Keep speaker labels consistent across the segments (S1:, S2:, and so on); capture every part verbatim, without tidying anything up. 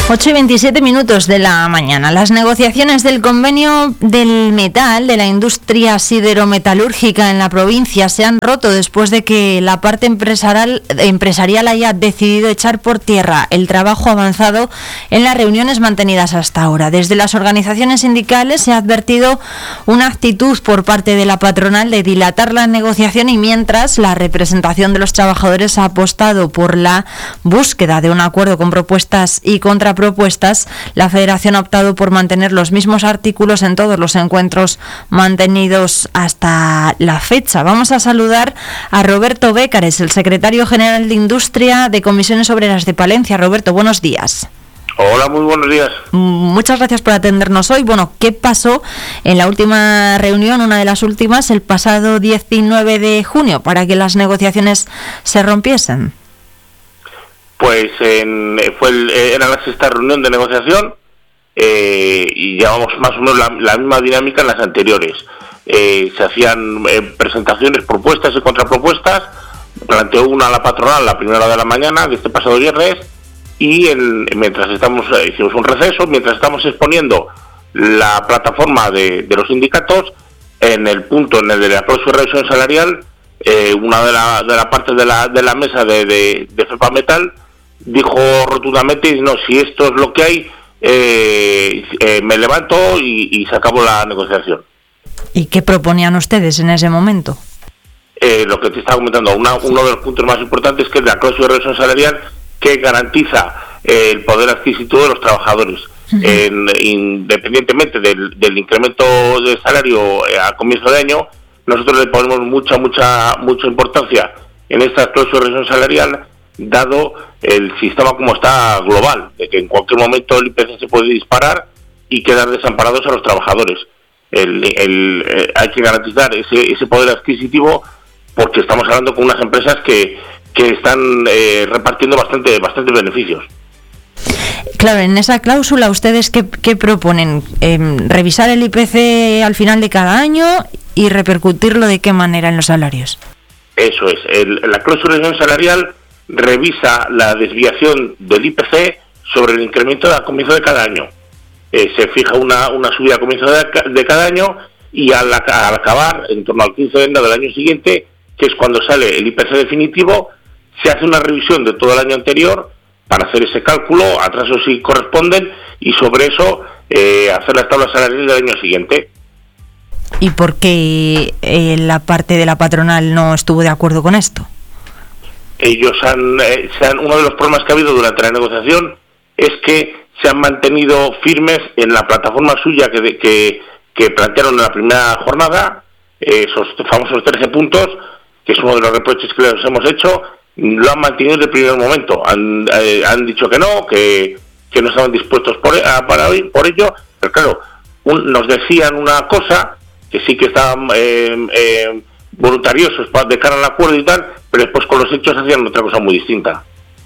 S1: ocho y veintisiete minutos de la mañana. Las negociaciones del convenio del metal de la industria siderometalúrgica en la provincia se han roto después de que la parte empresarial, empresarial haya decidido echar por tierra el trabajo avanzado en las reuniones mantenidas hasta ahora. Desde las organizaciones sindicales se ha advertido una actitud por parte de la patronal de dilatar la negociación, y mientras la representación de los trabajadores ha apostado por la búsqueda de un acuerdo con propuestas y contra propuestas, la Federación ha optado por mantener los mismos artículos en todos los encuentros mantenidos hasta la fecha. Vamos a saludar a Roberto Bécares, el secretario general de Industria de Comisiones Obreras de Palencia. Roberto, buenos días.
S2: Hola, muy buenos días.
S1: Muchas gracias por atendernos hoy. Bueno, ¿qué pasó en la última reunión, una de las últimas, el pasado diecinueve de junio, para que las negociaciones se rompiesen?
S2: Pues en, fue el, era la sexta reunión de negociación eh, y llevamos más o menos la, la misma dinámica en las anteriores. Eh, se hacían eh, presentaciones, propuestas y contrapropuestas. Planteó una a la patronal la primera hora de la mañana de este pasado viernes, y el, mientras estamos eh, hicimos un receso, mientras estamos exponiendo la plataforma de, de los sindicatos, en el punto en el de la próxima revisión salarial, eh, una de la, de la parte de la, de la mesa de, de, de FEPA Metal dijo rotundamente: no, si esto es lo que hay, eh, eh, me levanto y, y se acabó la negociación.
S1: ¿Y qué proponían ustedes en ese momento?
S2: Eh, lo que te estaba comentando, una, uno de los puntos más importantes, que es la cláusula de revisión salarial, que garantiza eh, el poder adquisitivo de los trabajadores. Uh-huh. en, independientemente del, del incremento de salario eh, a comienzo de año, nosotros le ponemos mucha, mucha, mucha importancia en esta cláusula de revisión salarial, dado el sistema como está global, de que en cualquier momento el I P C se puede disparar y quedar desamparados a los trabajadores. El, el, eh, hay que garantizar ese, ese poder adquisitivo, porque estamos hablando con unas empresas que, que están eh, repartiendo bastante, bastantes beneficios.
S1: Claro, en esa cláusula, ¿ustedes qué, qué proponen? Eh, ¿Revisar el I P C al final de cada año y repercutirlo de qué manera en los salarios?
S2: Eso es. El, la cláusula de revisión salarial revisa la desviación del I P C sobre el incremento a comienzo de cada año. Eh, se fija una, una subida a comienzo de, de cada año, y al, al acabar, en torno al quince de enero del año siguiente, que es cuando sale el I P C definitivo, se hace una revisión de todo el año anterior para hacer ese cálculo, atrasos si corresponden, y sobre eso eh, hacer las tablas salariales del año siguiente.
S1: ¿Y por qué eh, la parte de la patronal no estuvo de acuerdo con esto?
S2: Ellos han, eh, se han, uno de los problemas que ha habido durante la negociación es que se han mantenido firmes en la plataforma suya que, que, que plantearon en la primera jornada, eh, esos famosos trece puntos, que es uno de los reproches que les hemos hecho. Lo han mantenido desde el primer momento. Han, eh, han dicho que no, que, que no estaban dispuestos por, a, para hoy, por ello, pero claro, un, nos decían una cosa, que sí que estaban eh, eh, voluntariosos de cara al acuerdo y tal, pero después con los hechos hacían otra cosa muy distinta.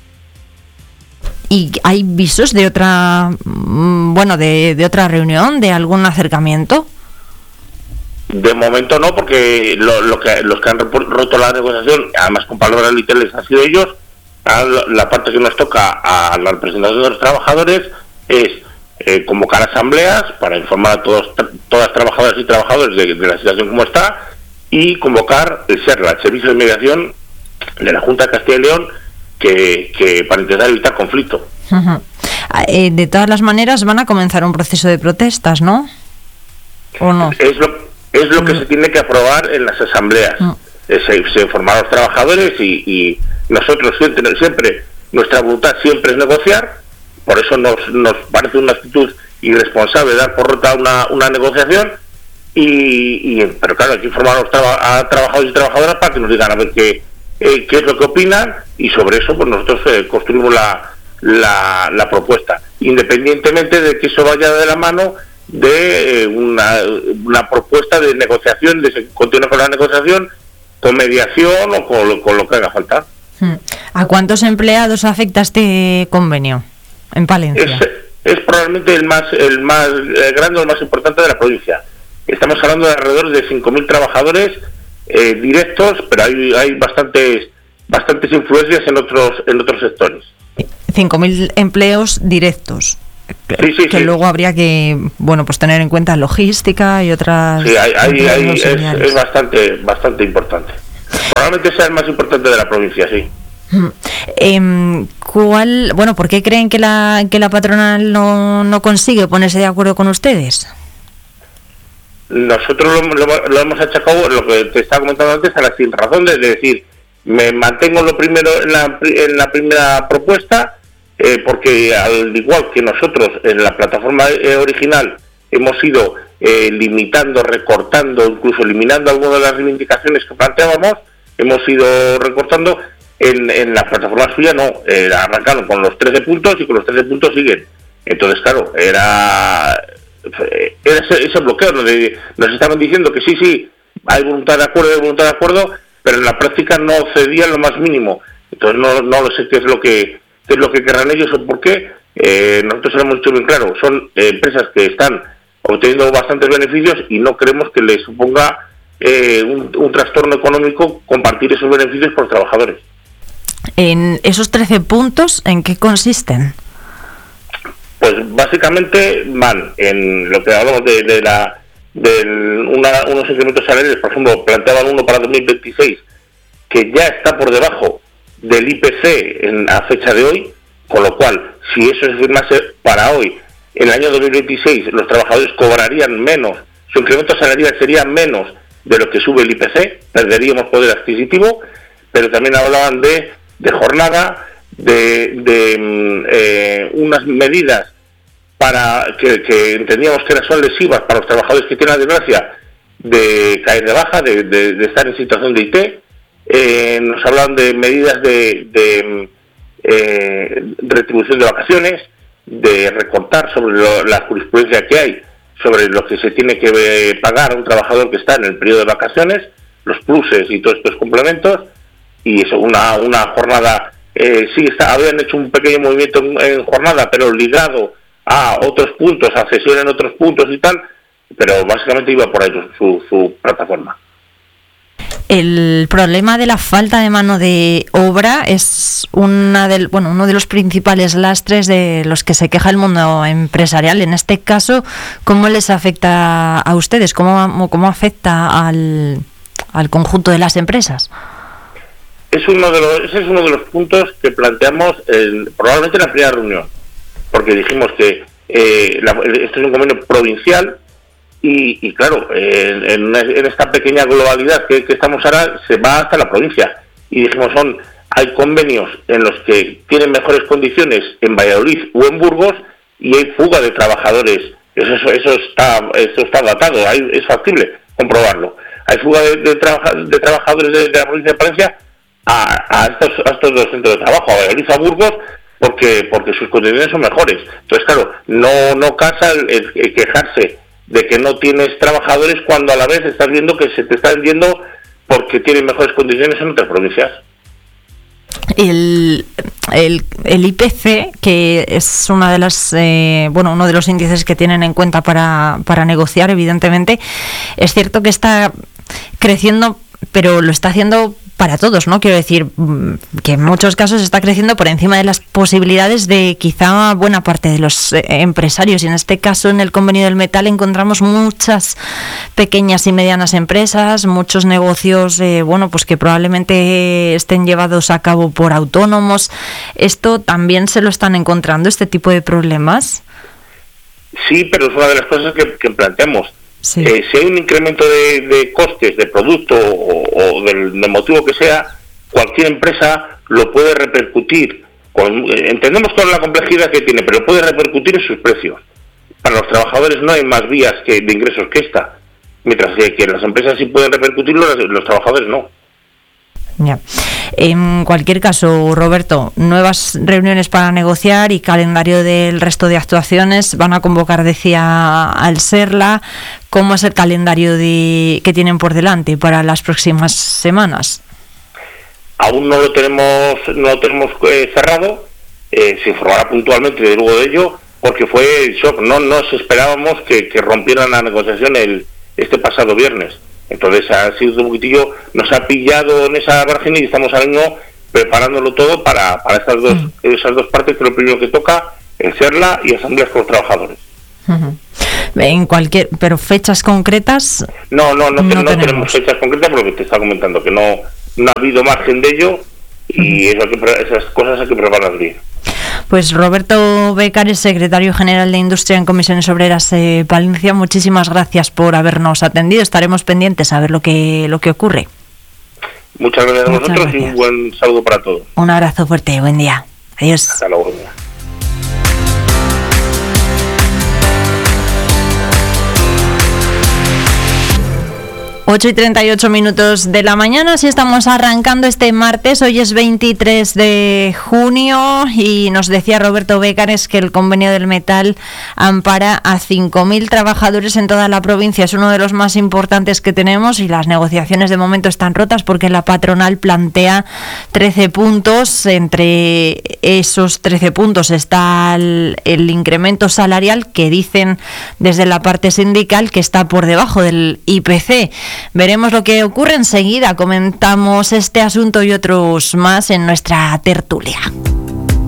S1: ¿Y hay visos de otra, bueno, de, de otra reunión, de algún acercamiento?
S2: De momento no, porque lo, lo que, los que han roto la negociación, además con palabras literales, han sido ellos. La parte que nos toca a la representación de los trabajadores es eh, convocar asambleas para informar a todos, todas las trabajadoras y trabajadores de, de la situación como está, y convocar el SERLA, el Servicio de Mediación de la Junta de Castilla y León, que, que para intentar evitar conflicto.
S1: Uh-huh. Eh, de todas las maneras van a comenzar un proceso de protestas, ¿no? ¿O no?
S2: Es lo Es lo que se tiene que aprobar en las asambleas. Mm. Se, se informan a los trabajadores, y, y nosotros siempre, siempre, nuestra voluntad siempre es negociar. Por eso nos, nos parece una actitud irresponsable dar por rota una, una negociación. Y, y pero claro, hay que informar a los traba, a trabajadores y trabajadoras para que nos digan a ver qué, eh, qué es lo que opinan, y sobre eso pues nosotros eh, construimos la, la, la propuesta, independientemente de que eso vaya de la mano de eh, una, una propuesta de negociación, de continuar con la negociación, con mediación o con, con lo que haga falta.
S1: ¿A cuántos empleados afecta este convenio en Palencia?
S2: Es, es probablemente el más el más el grande o el más importante de la provincia. Estamos hablando de alrededor de cinco mil trabajadores eh, directos, pero hay hay bastantes bastantes influencias en otros en otros sectores.
S1: cinco mil empleos directos.
S2: Sí, sí,
S1: que
S2: sí.
S1: Luego habría que, bueno, pues tener en cuenta logística y otras.
S2: Sí, hay, hay, hay, es, es bastante, bastante importante. Probablemente sea el más importante de la provincia, sí.
S1: Eh, ¿Cuál, bueno, por qué creen que la que la patronal no, no consigue ponerse de acuerdo con ustedes?
S2: Nosotros lo, lo, lo hemos achacado, lo que te estaba comentando antes, a la sin razón de, de decir, me mantengo lo primero en la, en la primera propuesta, eh, porque al igual que nosotros en la plataforma eh, original hemos ido eh, limitando, recortando, incluso eliminando algunas de las reivindicaciones que planteábamos, hemos ido recortando, en, en la plataforma suya no, eh, arrancaron con los trece puntos y con los trece puntos siguen. Entonces, claro, era... Era ese, ese bloqueo, ¿no? De, nos estaban diciendo que sí, sí, hay voluntad de acuerdo, hay voluntad de acuerdo, pero en la práctica no cedían lo más mínimo. Entonces no, no lo sé qué es lo que qué es lo que querrán ellos o por qué. Eh, nosotros lo hemos dicho bien claro, son eh, empresas que están obteniendo bastantes beneficios y no creemos que les suponga eh, un, un trastorno económico compartir esos beneficios por los trabajadores.
S1: En esos trece puntos, ¿en qué consisten?
S2: Pues básicamente van en lo que hablamos de, de la de una, unos incrementos salariales. Por ejemplo, planteaban uno para dos mil veintiséis que ya está por debajo del I P C en, a fecha de hoy, con lo cual, si eso se firmase para hoy, en el año dos mil veintiséis los trabajadores cobrarían menos, su incremento salarial sería menos de lo que sube el I P C, perderíamos poder adquisitivo, pero también hablaban de, de jornada, de, de eh, unas medidas para que, que entendíamos que son lesivas para los trabajadores que tienen la desgracia de caer de baja, de, de, de estar en situación de I T. Eh, nos hablaban de medidas de, de eh, retribución de vacaciones, de recortar sobre lo, la jurisprudencia que hay sobre lo que se tiene que pagar a un trabajador que está en el periodo de vacaciones, los pluses y todos estos complementos, y eso, una, una jornada. Eh, sí, está, habían hecho un pequeño movimiento en, en jornada, pero ligado a otros puntos, a cesión en otros puntos y tal, pero básicamente iba por ahí su, su plataforma.
S1: El problema de la falta de mano de obra es una del, bueno, uno de los principales lastres de los que se queja el mundo empresarial. En este caso, ¿cómo les afecta a ustedes? ¿Cómo, cómo afecta al, al conjunto de las empresas?
S2: Es uno de los, ese es uno de los puntos que planteamos en, probablemente en la primera reunión, porque dijimos que eh, la, esto es un convenio provincial y, y claro, eh, en, en esta pequeña globalidad que, que estamos ahora se va hasta la provincia y dijimos son hay convenios en los que tienen mejores condiciones en Valladolid o en Burgos y hay fuga de trabajadores. Eso, eso, eso está eso está datado, hay, es factible comprobarlo. Hay fuga de, de, trabaja, de trabajadores de, de la provincia de Palencia A, a, estos, a estos dos centros de trabajo, a Valladolid, a Burgos, porque porque sus condiciones son mejores. Entonces, claro, no no casa el, el, el quejarse de que no tienes trabajadores cuando a la vez estás viendo que se te está vendiendo porque tienen mejores condiciones en otras provincias.
S1: El, el, el I P C, que es una de las eh, bueno uno de los índices que tienen en cuenta para, para negociar, evidentemente, es cierto que está creciendo, pero lo está haciendo para todos, ¿no? Quiero decir que en muchos casos está creciendo por encima de las posibilidades de quizá buena parte de los eh, empresarios, y en este caso en el convenio del metal encontramos muchas pequeñas y medianas empresas, muchos negocios eh, bueno, pues que probablemente estén llevados a cabo por autónomos. ¿Esto también se lo están encontrando, este tipo de problemas?
S2: Sí, pero es una de las cosas que, que planteamos. Sí. Eh, si hay un incremento de, de costes de producto o, o del, del motivo que sea, cualquier empresa lo puede repercutir. Con, eh, entendemos toda la complejidad que tiene, pero puede repercutir en sus precios. Para los trabajadores no hay más vías que, de ingresos que esta, mientras que, que las empresas sí pueden repercutirlo, los, los trabajadores no.
S1: Ya. En cualquier caso, Roberto, nuevas reuniones para negociar y calendario del resto de actuaciones. Van a convocar, decía, al SERLA. ¿Cómo es el calendario de, que tienen por delante para las próximas semanas?
S2: Aún no lo tenemos, no lo tenemos eh, cerrado. Eh, se informará puntualmente de luego de ello, porque fue shock. No nos esperábamos que, que rompieran la negociación el este pasado viernes. Entonces ha sido un poquitillo, nos ha pillado en esa margen y estamos ahora mismo preparándolo todo para, para esas dos mm. esas dos partes, que lo primero que toca es SERLA y asambleas con los trabajadores.
S1: Uh-huh. En cualquier, pero fechas concretas.
S2: No, no, no, no, no tenemos. tenemos fechas concretas, porque te está comentando que no, no ha habido margen de ello y uh-huh. eso hay que, esas cosas hay que preparar bien.
S1: Pues Roberto Becares, secretario general de Industria en Comisiones Obreras eh, Palencia, muchísimas gracias por habernos atendido. Estaremos pendientes a ver lo que lo que ocurre.
S2: Muchas gracias a vosotros gracias. Y un buen saludo para todos.
S1: Un abrazo fuerte, buen día. Adiós.
S2: Hasta luego.
S1: ocho y treinta y ocho minutos de la mañana, así estamos arrancando este martes. Hoy es veintitrés de junio y nos decía Roberto Becares que el convenio del metal ampara a cinco mil trabajadores en toda la provincia. Es uno de los más importantes que tenemos y las negociaciones de momento están rotas porque la patronal plantea trece puntos. Entre esos trece puntos está el, el incremento salarial, que dicen desde la parte sindical que está por debajo del I P C. Veremos lo que ocurre enseguida. Comentamos este asunto y otros más en nuestra tertulia.